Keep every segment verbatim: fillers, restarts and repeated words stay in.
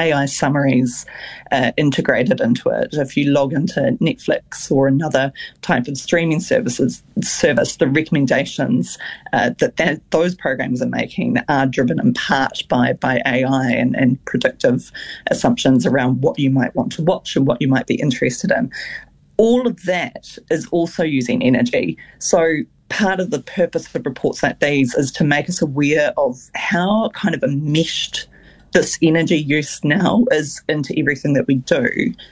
A I summaries uh, integrated into it. If you log into Netflix or another type of streaming services service, the recommendations uh, that, that those programs are making are driven in part by, by A I and, and predictive assumptions around what you might want to watch and what you might be interested in. All of that is also using energy. So part of the purpose of reports like these is to make us aware of how kind of enmeshed this energy use now is into everything that we do,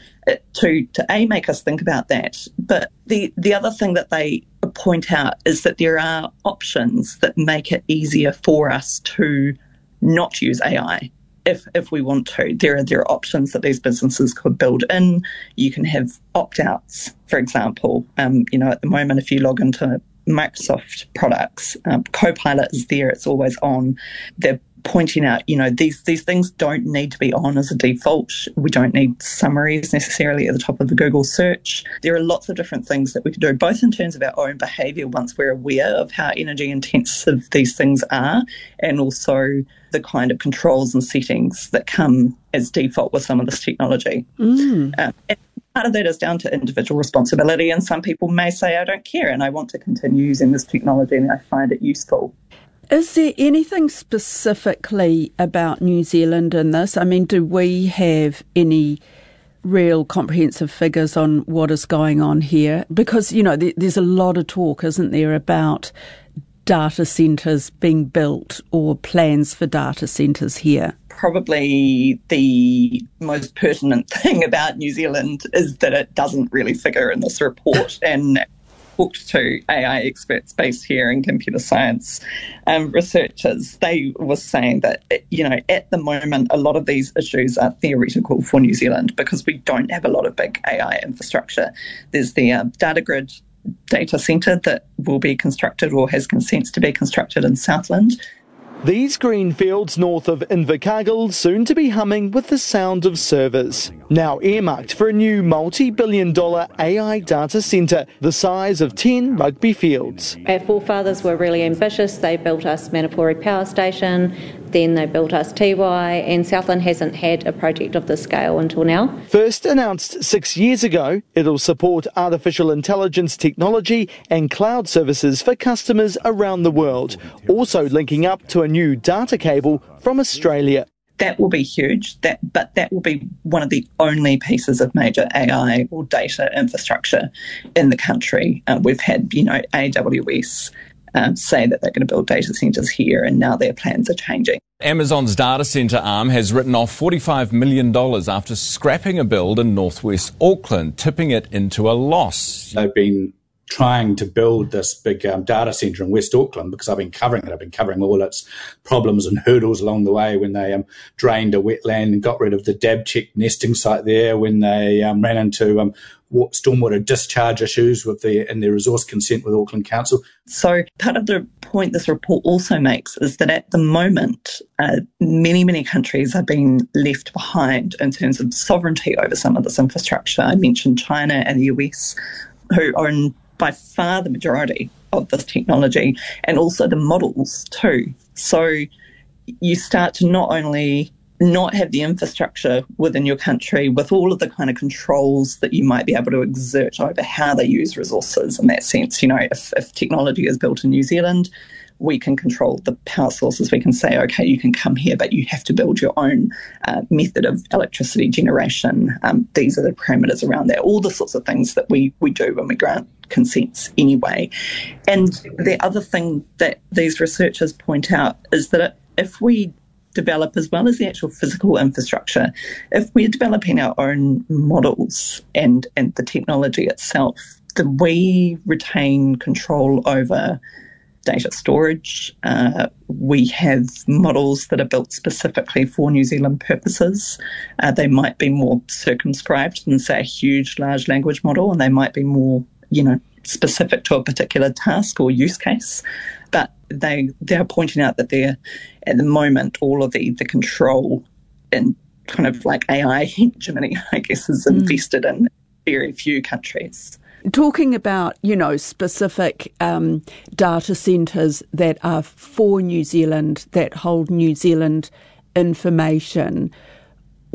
to, to A, make us think about that. But the, the other thing that they point out is that there are options that make it easier for us to not use A I. If if we want to, there are there are options that these businesses could build in. You can have opt-outs, for example. Um, you know, at the moment, if you log into Microsoft products, um, Copilot is there; it's always on. They're pointing out, you know, these these things don't need to be on as a default. We don't need summaries necessarily at the top of the Google search. There are lots of different things that we could do, both in terms of our own behaviour once we're aware of how energy intensive these things are, and also the kind of controls and settings that come as default with some of this technology. Mm. Um, and part of that is down to individual responsibility, and some people may say, I don't care and I want to continue using this technology and I find it useful. Is there anything specifically about New Zealand in this? I mean, do we have any real comprehensive figures on what is going on here? Because, you know, there, there's a lot of talk, isn't there, about data centres being built or plans for data centres here? Probably the most pertinent thing about New Zealand is that it doesn't really figure in this report. And talked to A I experts based here in computer science um, researchers, they were saying that, you know, at the moment, a lot of these issues are theoretical for New Zealand because we don't have a lot of big A I infrastructure. There's the uh, DataGrid data centre that will be constructed or has consents to be constructed in Southland. These green fields north of Invercargill soon to be humming with the sound of servers. Now earmarked for a new multi-billion dollar A I data centre the size of ten rugby fields. Our forefathers were really ambitious. They built us Manapōuri Power Station, then they built us Tiwai, and Southland hasn't had a project of this scale until now. First announced six years ago, it'll support artificial intelligence technology and cloud services for customers around the world, also linking up to a new data cable from Australia. That will be huge, that, but that will be one of the only pieces of major A I or data infrastructure in the country. Uh, we've had, you know, A W S um, say that they're going to build data centres here, and now their plans are changing. Amazon's data centre arm has written off forty-five million dollars after scrapping a build in northwest Auckland, tipping it into a loss. They've been trying to build this big um, data centre in West Auckland because I've been covering it. I've been covering all its problems and hurdles along the way when they um, drained a wetland and got rid of the Dabchick nesting site there, when they um, ran into um, stormwater discharge issues with the in their resource consent with Auckland Council. So part of the point this report also makes is that at the moment, uh, many, many countries are being left behind in terms of sovereignty over some of this infrastructure. I mentioned China and the U S, who own by far the majority of this technology, and also the models too. So you start to not only not have the infrastructure within your country with all of the kind of controls that you might be able to exert over how they use resources in that sense. You know, if, if technology is built in New Zealand, we can control the power sources. We can say, okay, you can come here, but you have to build your own uh, method of electricity generation. Um, these are the parameters around that, all the sorts of things that we, we do when we grant consents anyway. And the other thing that these researchers point out is that if we develop, as well as the actual physical infrastructure, if we're developing our own models and, and the technology itself, then we retain control over data storage. Uh, we have models that are built specifically for New Zealand purposes. Uh, they might be more circumscribed than, say, a huge large language model, and they might be more, you know, specific to a particular task or use case. But they they're pointing out that they're, at the moment, all of the, the control and kind of like A I hegemony, I guess, is invested mm. in very few countries. Talking about, you know, specific um, data centres that are for New Zealand, that hold New Zealand information,